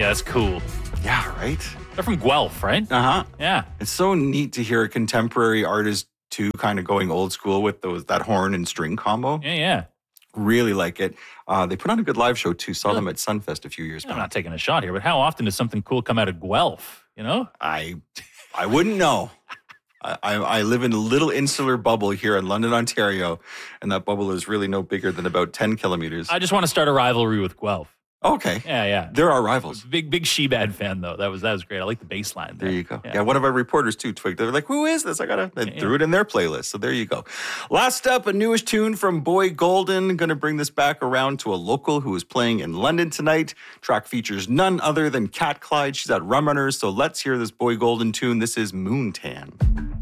Yeah, that's cool. Yeah, right? They're from Guelph, right? Uh-huh. Yeah. It's so neat to hear a contemporary artist too, kind of going old school with that horn and string combo. Yeah. Really like it. They put on a good live show too. Saw them at Sunfest a few years I'm back. not taking a shot here, but how often does something cool come out of Guelph? You know? I wouldn't know. I live in a little insular bubble here in London, Ontario, and that bubble is really no bigger than about 10 kilometers. I just want to start a rivalry with Guelph. Okay. Yeah. They're our rivals. Big Shebad fan though. That was great. I like the bass line. There you go. Yeah, one of our reporters too twigged. They were like, "Who is this?" They threw it in their playlist. So there you go. Last up, a newish tune from Boy Golden. Going to bring this back around to a local who is playing in London tonight. Track features none other than Cat Clyde. She's at Rum Runners. So let's hear this Boy Golden tune. This is Moontan.